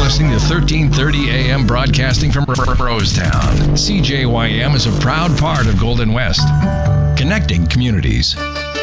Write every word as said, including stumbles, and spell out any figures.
listening to thirteen thirty A M broadcasting from Rosetown. C J Y M is a proud part of Golden West, connecting communities.